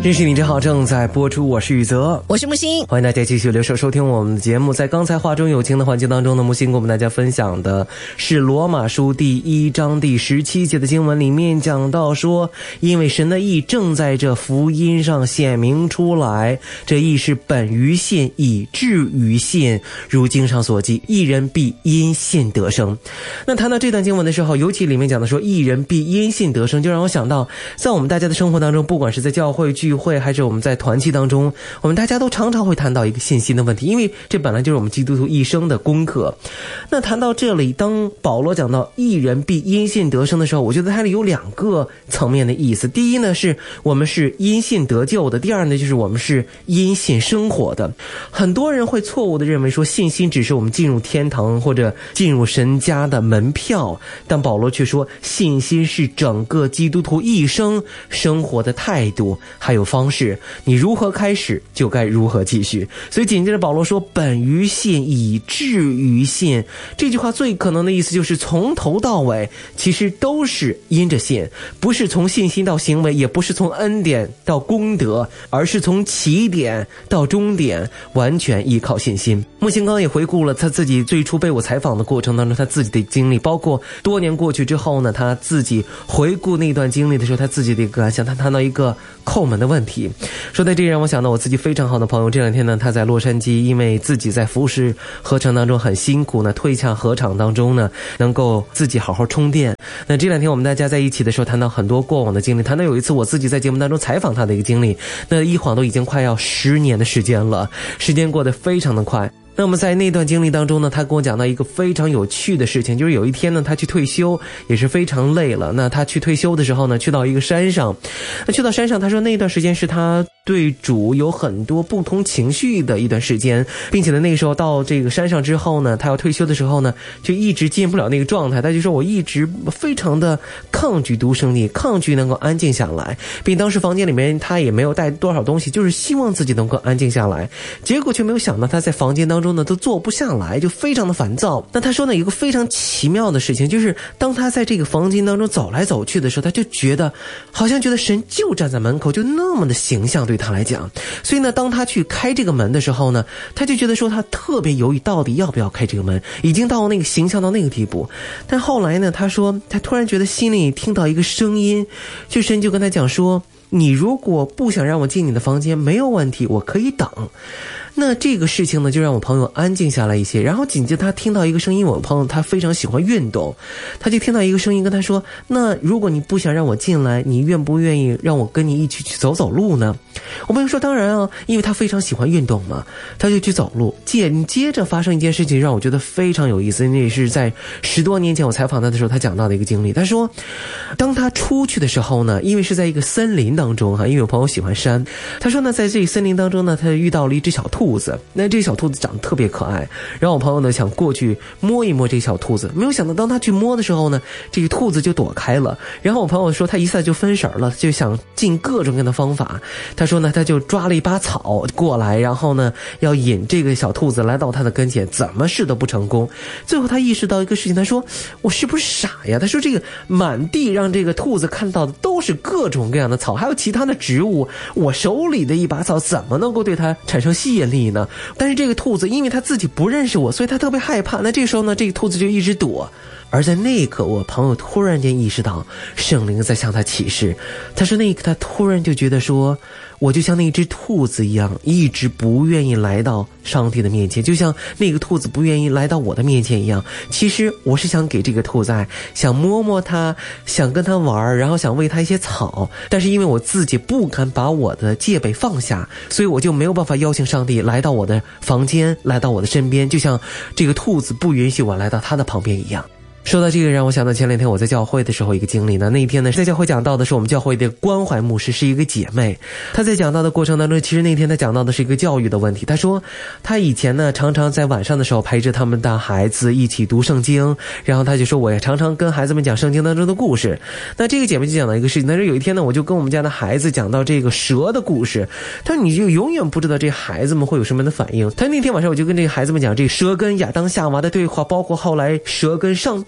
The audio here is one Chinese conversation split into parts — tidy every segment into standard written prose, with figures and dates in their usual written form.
认识你真好正在播出，我是宇泽， 我是木星， 欢迎大家继续留守收听我们的节目。在刚才话中有情的环节当中呢，木星跟我们大家分享的是罗马书第1章第17节的经文，里面讲到说，因为神的义正在这福音上显明出来，这义是本于信，以至于信，如经上所记，义人必因信得生。那谈到这段经文的时候，尤其里面讲的说义人必因信得生，就让我想到在我们大家的生活当中，不管是在教会聚会还是我们在团契当中，我们大家都常常会谈到一个信心的问题，因为这本来就是我们基督徒一生的功课。那谈到这里，当保罗讲到义人必因信得生的时候，我觉得它里有2个层面的意思。第一呢，是我们是因信得救的；第二呢，就是我们是因信生活的。很多人会错误地认为说信心只是我们进入天堂或者进入神家的门票，但保罗却说信心是整个基督徒一生生活的态度还有方式，你如何开始就该如何继续。所以紧接着保罗说本于信，以至于信，这句话最可能的意思就是从头到尾其实都是因着信，不是从信心到行为，也不是从恩典到功德，而是从起点到终点完全依靠信心。木星刚也回顾了他自己最初被我采访的过程当中他自己的经历，包括多年过去之后呢，他自己回顾那段经历的时候他自己的一个感想。他谈到一个叩门的问题，说在这让我想到我自己非常好的朋友，这2天呢他在洛杉矶，因为自己在服饰合成当中很辛苦呢，退下合场当中呢能够自己好好充电。那这2天我们大家在一起的时候谈到很多过往的经历，谈到有一次我自己在节目当中采访他的一个经历，那一晃都已经快要10年的时间了，时间过得非常的快。那么在那段经历当中呢，他跟我讲到一个非常有趣的事情，就是有一天呢他去退休，也是非常累了。那他去退休的时候呢，去到一个山上，那去到山上他说那段时间是他对主有很多不同情绪的一段时间，并且呢那个时候到这个山上之后呢，他要退休的时候呢就一直进不了那个状态。他就说我一直非常的抗拒读圣经，抗拒能够安静下来，并当时房间里面他也没有带多少东西，就是希望自己能够安静下来，结果却没有想到他在房间当中呢都坐不下来，就非常的烦躁。那他说呢有一个非常奇妙的事情，就是当他在这个房间当中走来走去的时候，他就觉得好像觉得神就站在门口，就那么的形象对他来讲。所以呢当他去开这个门的时候呢，他就觉得说他特别犹豫到底要不要开这个门，已经到那个形象到那个地步。但后来呢他说他突然觉得心里听到一个声音，就神就跟他讲说，你如果不想让我进你的房间没有问题，我可以等。那这个事情呢就让我朋友安静下来一些。然后紧接着他听到一个声音，我朋友他非常喜欢运动，他就听到一个声音跟他说，那如果你不想让我进来，你愿不愿意让我跟你一起去走走路呢？我朋友说当然啊，因为他非常喜欢运动嘛，他就去走路。紧接着发生一件事情让我觉得非常有意思，那也是在10多年前我采访他的时候他讲到的一个经历。他说当他出去的时候呢，因为是在一个森林当中因为我朋友喜欢山，他说呢在这个森林当中呢，他遇到了一只小兔子。那这小兔子长得特别可爱，然后我朋友呢想过去摸一摸这小兔子，没有想到当他去摸的时候呢，这个兔子就躲开了。然后我朋友说他一下就分神了，就想尽各种各样的方法。他说呢他就抓了一把草过来，然后呢要引这个小兔子来到他的跟前，怎么试都不成功。最后他意识到一个事情，他说我是不是傻呀？他说这个满地让这个兔子看到的都是各种各样的草，还有其他的植物，我手里的一把草怎么能够对它产生吸引力呢？但是这个兔子因为他自己不认识我，所以他特别害怕。那这个时候呢，这个兔子就一直躲。而在那一刻，我朋友突然间意识到圣灵在向他启示。他说那一刻他突然就觉得说，我就像那只兔子一样，一直不愿意来到上帝的面前，就像那个兔子不愿意来到我的面前一样。其实我是想给这个兔子爱，想摸摸它，想跟它玩，然后想喂它一些草，但是因为我自己不敢把我的戒备放下，所以我就没有办法邀请上帝来到我的房间，来到我的身边，就像这个兔子不允许我来到它的旁边一样。说到这个让我想到前2天我在教会的时候一个经历呢。那一天呢在教会讲到的是我们教会的关怀牧师，是一个姐妹。她在讲到的过程当中，其实那天她讲到的是一个教育的问题。她说她以前呢常常在晚上的时候陪着他们的孩子一起读圣经，然后她就说我也常常跟孩子们讲圣经当中的故事。那这个姐妹就讲到一个事情，她说有一天呢我就跟我们家的孩子讲到这个蛇的故事。她说你就永远不知道这孩子们会有什么样的反应。她那天晚上我就跟这个孩子们讲这个蛇跟亚当夏娃的对话，包括后来蛇跟上帝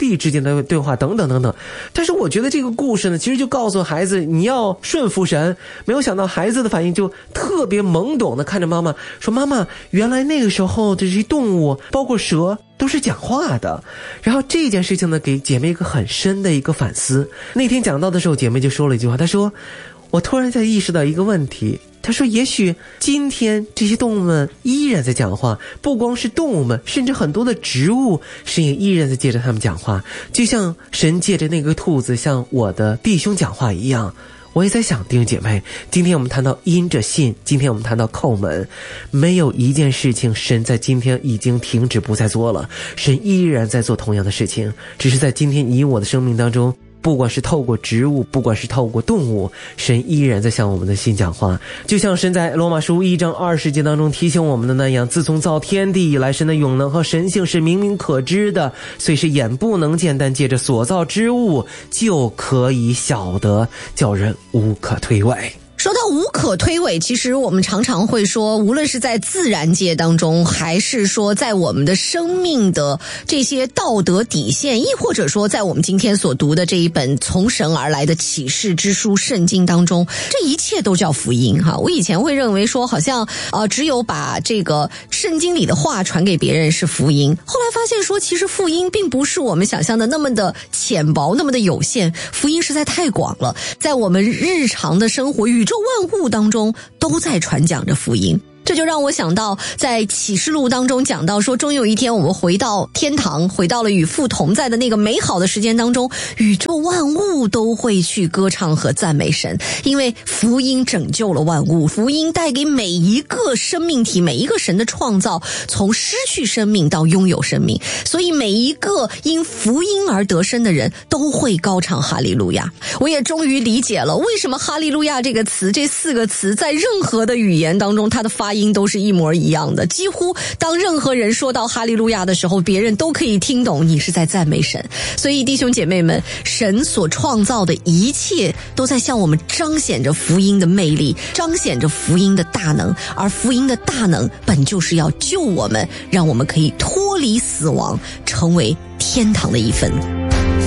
帝之间的对话等等等等。但是我觉得这个故事呢，其实就告诉孩子你要顺服神。没有想到孩子的反应就特别懵懂的看着妈妈说，妈妈，原来那个时候这些动物包括蛇都是讲话的。然后这件事情呢，给姐妹一个很深的一个反思。那天讲到的时候，姐妹就说了一句话，她说，我突然在意识到一个问题，她说也许今天这些动物们依然在讲话，不光是动物们，甚至很多的植物，神也依然在借着他们讲话，就像神借着那个兔子向我的弟兄讲话一样。我也在想，弟兄姐妹，今天我们谈到因着信，今天我们谈到叩门，没有一件事情神在今天已经停止不再做了，神依然在做同样的事情，只是在今天你我的生命当中，不管是透过植物，不管是透过动物，神依然在向我们的心讲话。就像神在罗马书1章20节当中提醒我们的那样，自从造天地以来，神的永能和神性是明明可知的，虽是眼不能见，但借着所造之物就可以晓得，叫人无可推诿。 说到无可推诿，其实我们常常会说，无论是在自然界当中，还是说在我们的生命的这些道德底线，亦或者说在我们今天所读的这一本从神而来的启示之书圣经当中，这一切都叫福音哈。我以前会认为说，好像只有把这个圣经里的话传给别人是福音，后来发现说，其实福音并不是我们想象的那么的浅薄，那么的有限，福音实在太广了，在我们日常的生活宇宙万物当中都在传讲着福音。这就让我想到在启示录当中讲到说，终有一天我们回到天堂，回到了与父同在的那个美好的时间当中，宇宙万物都会去歌唱和赞美神，因为福音拯救了万物，福音带给每一个生命体，每一个神的创造，从失去生命到拥有生命，所以每一个因福音而得生的人都会高唱哈利路亚。我也终于理解了为什么哈利路亚这个词，这4个词在任何的语言当中它的发音都是一模一样的，几乎当任何人说到哈利路亚的时候，别人都可以听懂你是在赞美神。所以弟兄姐妹们，神所创造的一切都在向我们彰显着福音的魅力，彰显着福音的大能，而福音的大能本就是要救我们，让我们可以脱离死亡，成为天堂的一份。